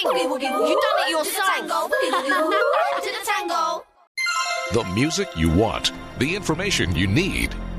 Boogie, woogie, woo. You done it yourself. To the tango. Boogie, woogie, woo. To the tango. The music you want, the information you need.